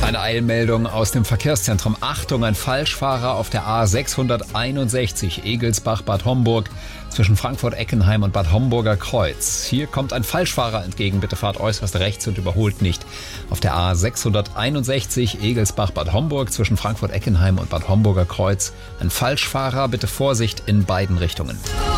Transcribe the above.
Eine Eilmeldung aus dem Verkehrszentrum. Achtung, ein Falschfahrer auf der A661 Egelsbach-Bad Homburg zwischen Frankfurt-Eckenheim und Bad Homburger Kreuz. Hier kommt ein Falschfahrer entgegen. Bitte fahrt äußerst rechts und überholt nicht. Auf der A661 Egelsbach-Bad Homburg zwischen Frankfurt-Eckenheim und Bad Homburger Kreuz. Ein Falschfahrer, bitte Vorsicht in beiden Richtungen.